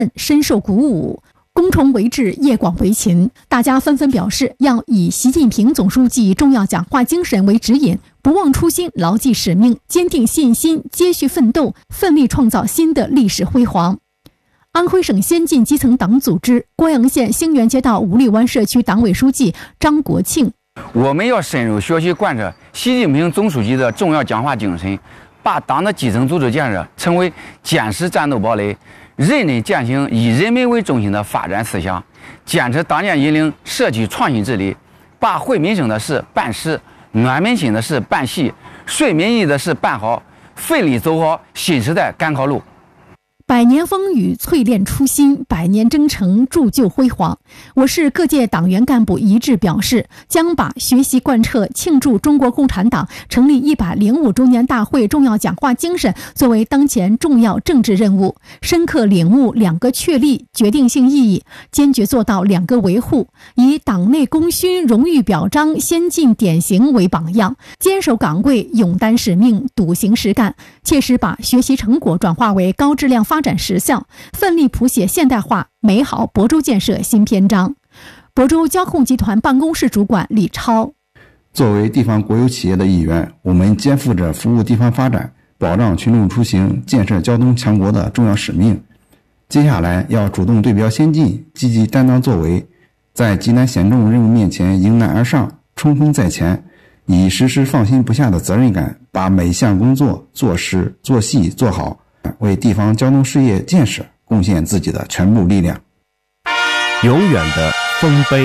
深受鼓舞。攻崇为治，业广为勤，大家纷纷表示要以习近平总书记重要讲话精神为指引，不忘初心，牢记使命，坚定信心，接续奋斗，奋力创造新的历史辉煌。安徽省先进基层党组织光阳县兴元街道五里湾社区党委书记张国庆： 我们要深入学习贯彻习近平总书记的重要讲话精神，把党的基层组织建设成为坚实战斗堡垒，认真践行以人民为中心的发展思想，坚持党建引领社区创新治理，把惠民生的事办实，暖民心的事办细，顺民意的事办好，奋力走好新时代赶考路。 百年风雨淬炼初心，百年征程铸就辉煌。我市各界党员干部一致表示，将把学习贯彻庆祝中国共产党成立105周年大会重要讲话精神作为当前重要政治任务，深刻领悟两个确立决定性意义，坚决做到两个维护，以党内功勋荣誉表彰先进典型为榜样，坚守岗位，勇担使命，笃行实干，切实把学习成果转化为高质量发展实效，奋力谱写现代化美好亳州建设新篇章。亳州交控集团办公室主管李超： 作为地方国有企业的一员，我们肩负着服务地方发展、保障群众出行、建设交通强国的重要使命。接下来要主动对标先进，积极担当作为，在极难险重任务面前迎难而上，冲锋在前，以时时放心不下的责任感，把每一项工作做实、做细、做好，为地方交通事业建设贡献自己的全部力量。 永远的丰碑，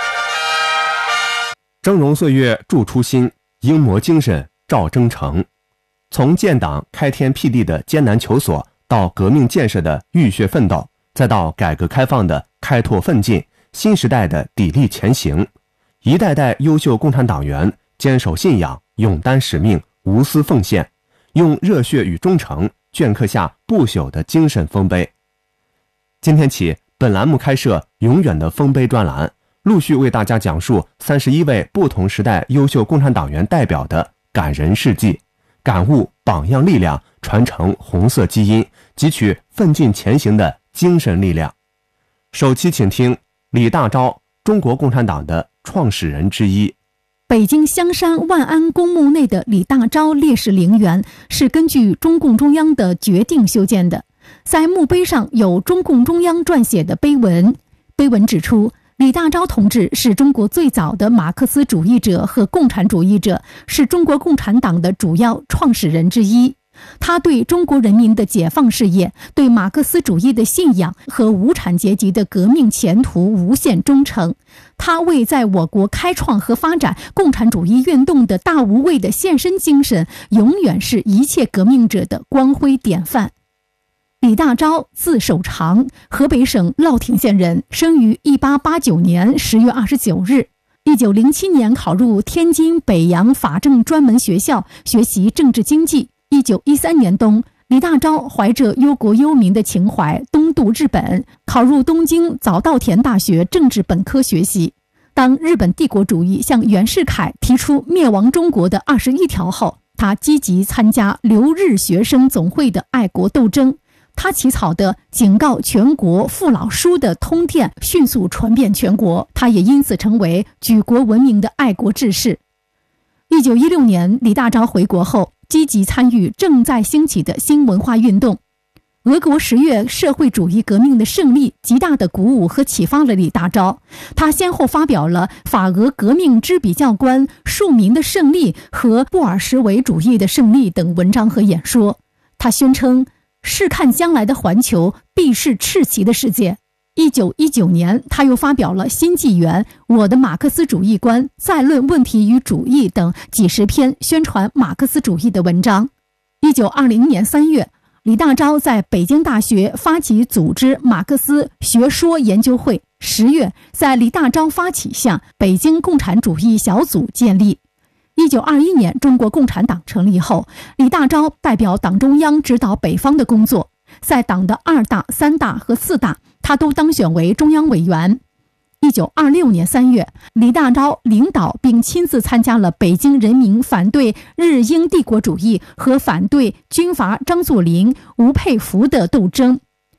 峥嵘岁月铸初心，英模精神照征程。从建党开天辟地的艰难求索，到革命建设的浴血奋斗，再到改革开放的开拓奋进，新时代的砥砺前行，一代代优秀共产党员坚守信仰，勇担使命，无私奉献，用热血与忠诚镌刻下不朽的精神丰碑。今天起，本栏目开设永远的丰碑专栏，陆续为大家讲述31位不同时代优秀共产党员代表的感人事迹，感悟榜样力量，传承红色基因，汲取奋进前行的精神力量。首期请听李大钊，中国共产党的创始人之一。 北京香山万安公墓内的李大钊烈士陵园是根据中共中央的决定修建的，在墓碑上有中共中央撰写的碑文，碑文指出，李大钊同志是中国最早的马克思主义者和共产主义者，是中国共产党的主要创始人之一。他对中国人民的解放事业、对马克思主义的信仰和无产阶级的革命前途无限忠诚。他为在我国开创和发展共产主义运动的大无畏的献身精神，永远是一切革命者的光辉典范。李大钊字守常，河北省乐亭县人，生于1889年10月29日。1907年考入天津北洋法政专门学校学习政治经济。1913年冬，李大钊怀着忧国忧民的情怀东渡日本，考入东京早稻田大学政治本科学习。当日本帝国主义向袁世凯提出灭亡中国的21条后，他积极参加留日学生总会的爱国斗争。他起草的警告全国父老书的通电迅速传遍全国，他也因此成为举国闻名的爱国志士。1916年，李大钊回国后，积极参与正在兴起的新文化运动。俄国10月社会主义革命的胜利极大地鼓舞和启发了李大钊，他先后发表了《法俄革命之比较观》《庶民的胜利》和《布尔什维主义的胜利》等文章和演说。他宣称，试看将来的环球必是赤旗的世界。1919年，他又发表了《新纪元》《我的马克思主义观》《再论问题与主义》等几十篇宣传马克思主义的文章。1920年3月，李大钊在北京大学发起组织马克思学说研究会。10月，在李大钊发起下，北京共产主义小组建立。1921年，中国共产党成立后，李大钊代表党中央指导北方的工作，在党的2大、3大和4大，他都当选为中央委员。1926年3月，李大钊领导并亲自参加了北京人民反对日英帝国主义和反对军阀张作霖、吴佩孚的斗争。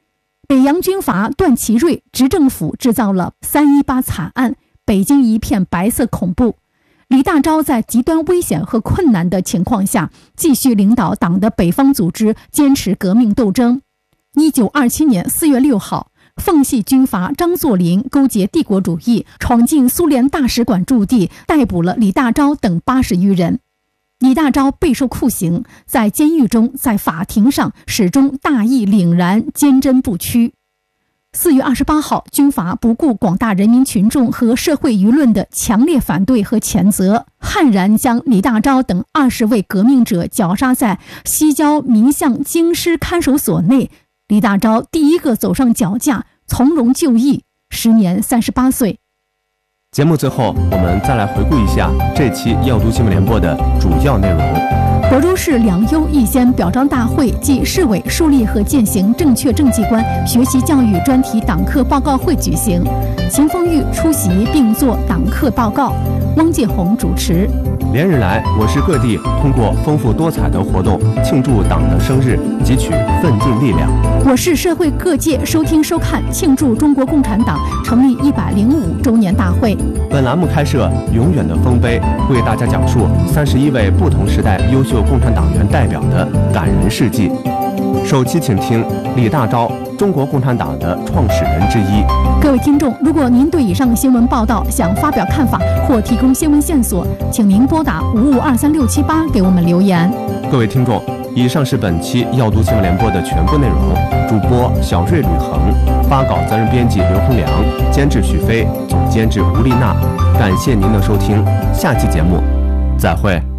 北洋军阀段祺瑞执政府制造了318惨案，北京一片白色恐怖。李大钊在极端危险和困难的情况下，继续领导党的北方组织，坚持革命斗争。1927年4月6号，奉系军阀张作霖勾结帝国主义，闯进苏联大使馆驻地，逮捕了李大钊等80余人。李大钊备受酷刑，在监狱中，在法庭上始终大义凛然，坚贞不屈。4月28号，军阀不顾广大人民群众和社会舆论的强烈反对和谴责，悍然将李大钊等20位革命者绞杀在西郊民巷京师看守所内。李大钊第一个走上绞架，从容就义，时年38岁。 节目最后，我们再来回顾一下这期要读新闻联播的主要内容。 亳州市2优一先表彰大会暨市委树立和践行正确政绩观学习教育专题党课报告会举行，秦凤玉出席并作党课报告，汪建红主持。 连日来，我市各地通过丰富多彩的活动庆祝党的生日，汲取奋进力量。 我市社会各界收听收看庆祝中国共产党成立105周年大会。 本栏目开设永远的丰碑，为大家讲述31位不同时代优秀共产党员代表的感人事迹。首期请听李大钊，中国共产党的创始人之一。 各位听众，如果您对以上新闻报道想发表看法或提供新闻线索，请您拨打55236788给我们留言。 各位听众，以上是本期要读新闻联播的全部内容。主播小瑞吕恒，发稿责任编辑刘洪良，监制许飞，总监制吴丽娜。感谢您的收听，下期节目再会。